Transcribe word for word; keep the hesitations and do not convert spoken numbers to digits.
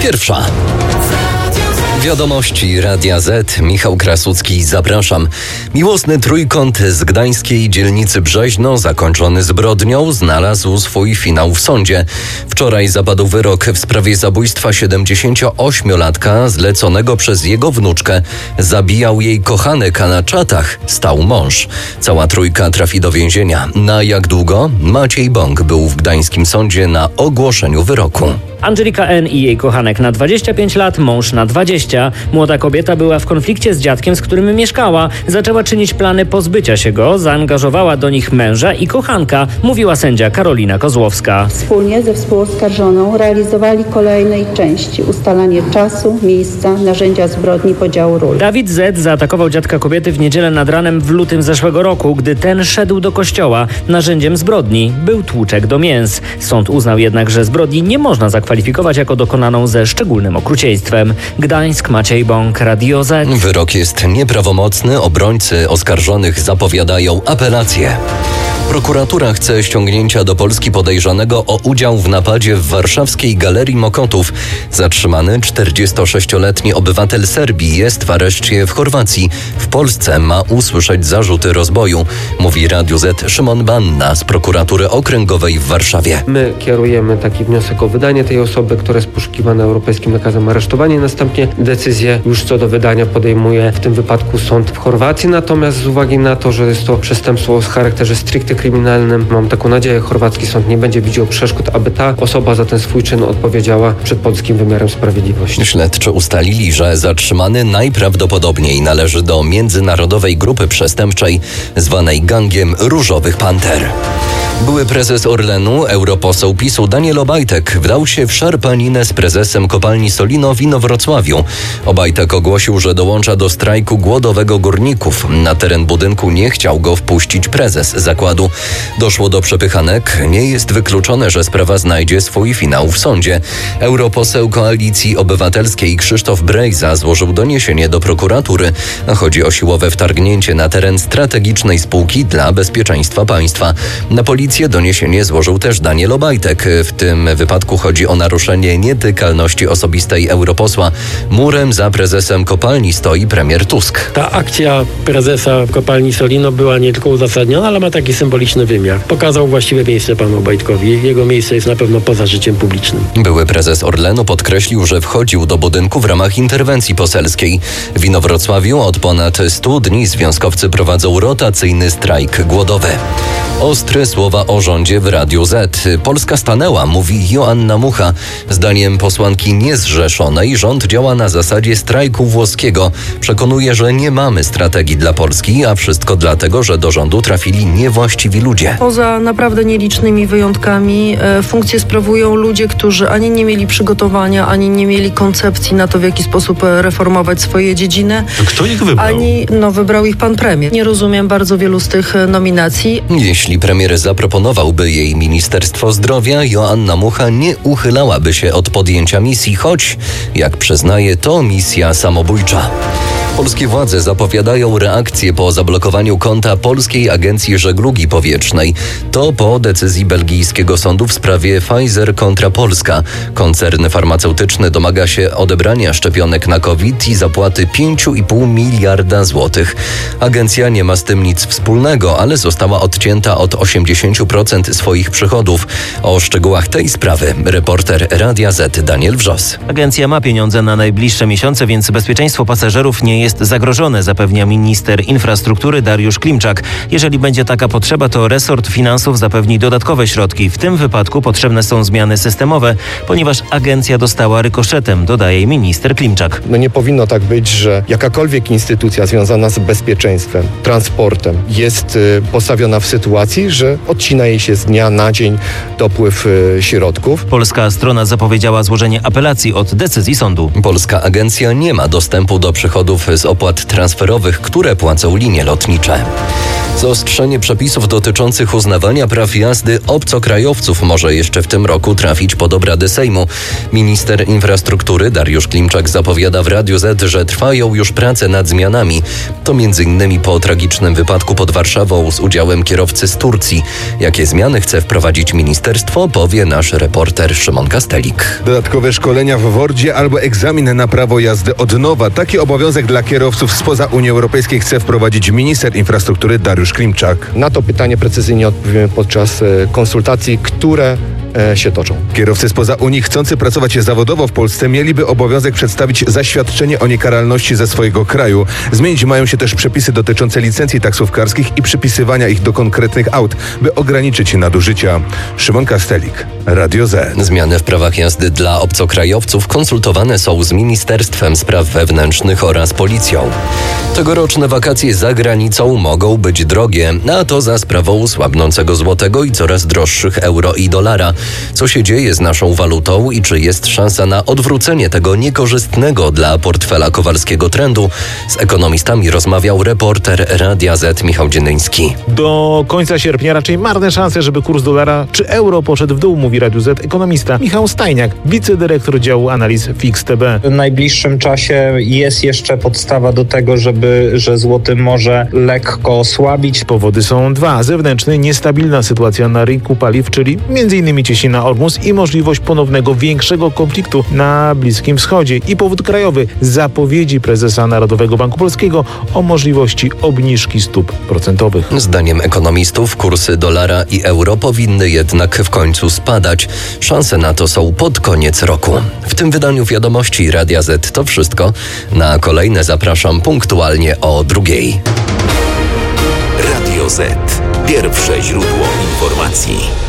pierwsza. Wiadomości Radia Z. Michał Krasucki, zapraszam. Miłosny trójkąt z gdańskiej dzielnicy Brzeźno, zakończony zbrodnią, znalazł swój finał w sądzie. Wczoraj zapadł wyrok w sprawie zabójstwa siedemdziesięcioośmiolatka zleconego przez jego wnuczkę. Zabijał jej kochanek, a na czatach stał mąż. Cała trójka trafi do więzienia. Na jak długo? Maciej Bąk był w gdańskim sądzie na ogłoszeniu wyroku. Angelika N. i jej kochanek na dwadzieścia pięć lat, mąż na dwadzieścia. Młoda kobieta była w konflikcie z dziadkiem, z którym mieszkała. Zaczęła czynić plany pozbycia się go, zaangażowała do nich męża i kochanka, mówiła sędzia Karolina Kozłowska. Wspólnie ze współoskarżoną realizowali kolejnej części: ustalanie czasu, miejsca, narzędzia zbrodni, podziału ról. Dawid Z. zaatakował dziadka kobiety w niedzielę nad ranem w lutym zeszłego roku, gdy ten szedł do kościoła. Narzędziem zbrodni był tłuczek do mięs. Sąd uznał jednak, że zbrodni nie można zakwalifikować jako dokonaną ze szczególnym okrucieństwem. Gdańsk, Maciej Bąk, Radio Z. Wyrok jest nieprawomocny. Obrońcy oskarżonych zapowiadają apelację. Prokuratura chce ściągnięcia do Polski podejrzanego o udział w napadzie w warszawskiej Galerii Mokotów. Zatrzymany czterdziestosześcioletni obywatel Serbii jest w areszcie w Chorwacji. W Polsce ma usłyszeć zarzuty rozboju, mówi Radiu Z Szymon Banna z prokuratury okręgowej w Warszawie. My kierujemy taki wniosek o wydanie tej osoby, która jest poszukiwana europejskim nakazem aresztowania, i następnie decyzję już co do wydania podejmuje w tym wypadku sąd w Chorwacji. Natomiast z uwagi na to, że jest to przestępstwo o charakterze stricte kryminalnym, mam taką nadzieję, chorwacki sąd nie będzie widział przeszkód, aby ta osoba za ten swój czyn odpowiedziała przed polskim wymiarem sprawiedliwości. Śledczy ustalili, że zatrzymany najprawdopodobniej należy do międzynarodowej grupy przestępczej zwanej Gangiem Różowych Panter. Były prezes Orlenu, europoseł PiSu Daniel Obajtek wdał się w szarpaninę z prezesem kopalni Solino w Inowrocławiu. Obajtek ogłosił, że dołącza do strajku głodowego górników. Na teren budynku nie chciał go wpuścić prezes zakładu. Doszło do przepychanek. Nie jest wykluczone, że sprawa znajdzie swój finał w sądzie. Europoseł Koalicji Obywatelskiej Krzysztof Brejza złożył doniesienie do prokuratury. Chodzi o siłowe wtargnięcie na teren strategicznej spółki dla bezpieczeństwa państwa. Na policję doniesienie złożył też Daniel Obajtek. W tym wypadku chodzi o naruszenie nietykalności osobistej europosła. Murem za prezesem kopalni stoi premier Tusk. Ta akcja prezesa kopalni Solino była nie tylko uzasadniona, ale ma taki symboliczny wymiar. Pokazał właściwe miejsce panu Obajtkowi. Jego miejsce jest na pewno poza życiem publicznym. Były prezes Orlenu podkreślił, że wchodził do budynku w ramach interwencji poselskiej. W Inowrocławiu od ponad stu dni związkowcy prowadzą rotacyjny strajk głodowy. Ostre słowa o rządzie w Radiu Z. Polska stanęła, mówi Joanna Mucha. Zdaniem posłanki niezrzeszonej rząd działa na zasadzie strajku włoskiego. Przekonuje, że nie mamy strategii dla Polski, a wszystko dlatego, że do rządu trafili niewłaściwi ludzie. Poza naprawdę nielicznymi wyjątkami e, funkcje sprawują ludzie, którzy ani nie mieli przygotowania, ani nie mieli koncepcji na to, w jaki sposób reformować swoje dziedziny. To kto ich wybrał? Ani, no wybrał ich pan premier. Nie rozumiem bardzo wielu z tych nominacji. Jeśli premier zaproponowałby jej Ministerstwo Zdrowia, Joanna Mucha nie uchylałaby się od podjęcia misji, choć, jak przyznaje, to misja samobójcza. Polskie władze zapowiadają reakcję po zablokowaniu konta Polskiej Agencji Żeglugi Powietrznej. To po decyzji belgijskiego sądu w sprawie Pfizer kontra Polska. Koncern farmaceutyczny domaga się odebrania szczepionek na COVID i zapłaty pięć i pół miliarda złotych. Agencja nie ma z tym nic wspólnego, ale została odcięta od osiemdziesiąt procent swoich przychodów. O szczegółach tej sprawy reporter Radia Z Daniel Wrzos. Agencja ma pieniądze na najbliższe miesiące, więc bezpieczeństwo pasażerów nie jest zagrożone, zapewnia minister infrastruktury Dariusz Klimczak. Jeżeli będzie taka potrzeba, to resort finansów zapewni dodatkowe środki. W tym wypadku potrzebne są zmiany systemowe, ponieważ agencja dostała rykoszetem, dodaje minister Klimczak. No nie powinno tak być, że jakakolwiek instytucja związana z bezpieczeństwem, transportem jest y, postawiona w sytuacji, że odcina jej się z dnia na dzień dopływ y, środków. Polska strona zapowiedziała złożenie apelacji od decyzji sądu. Polska agencja nie ma dostępu do przychodów z opłat transferowych, które płacą linie lotnicze. Zaostrzenie przepisów dotyczących uznawania praw jazdy obcokrajowców może jeszcze w tym roku trafić pod obrady Sejmu. Minister infrastruktury Dariusz Klimczak zapowiada w Radiu Z, że trwają już prace nad zmianami. To między innymi po tragicznym wypadku pod Warszawą z udziałem kierowcy z Turcji. Jakie zmiany chce wprowadzić ministerstwo, powie nasz reporter Szymon Kastelik. Dodatkowe szkolenia w Wordzie albo egzamin na prawo jazdy od nowa. Taki obowiązek dla kierowców spoza Unii Europejskiej chce wprowadzić minister infrastruktury Dariusz Klimczak. Na to pytanie precyzyjnie odpowiemy podczas konsultacji, które się toczą. Kierowcy spoza Unii chcący pracować zawodowo w Polsce mieliby obowiązek przedstawić zaświadczenie o niekaralności ze swojego kraju. Zmienić mają się też przepisy dotyczące licencji taksówkarskich i przypisywania ich do konkretnych aut, by ograniczyć nadużycia. Szymon Kastelik, Radio Z. Zmiany w prawach jazdy dla obcokrajowców konsultowane są z Ministerstwem Spraw Wewnętrznych oraz Policją. Tegoroczne wakacje za granicą mogą być drogie, a to za sprawą słabnącego złotego i coraz droższych euro i dolara. Co się dzieje z naszą walutą i czy jest szansa na odwrócenie tego niekorzystnego dla portfela Kowalskiego trendu? Z ekonomistami rozmawiał reporter Radia Z Michał Dziennyński. Do końca sierpnia raczej marne szanse, żeby kurs dolara czy euro poszedł w dół, mówi Radiu Z ekonomista Michał Stajniak, wicedyrektor działu analiz FixTB. W najbliższym czasie jest jeszcze podstawa do tego, żeby, że złoty może lekko osłabić. Powody są dwa. Zewnętrzny, niestabilna sytuacja na rynku paliw, czyli między innymi cieśnina Ormus i możliwość ponownego większego konfliktu na Bliskim Wschodzie. I powód krajowy, zapowiedzi prezesa Narodowego Banku Polskiego o możliwości obniżki stóp procentowych. Zdaniem ekonomistów kursy dolara i euro powinny jednak w końcu spadać. Szanse na to są pod koniec roku. W tym wydaniu Wiadomości Radia Z to wszystko. Na kolejne zapraszam punktualnie o drugiej. Radio Z. Pierwsze źródło informacji.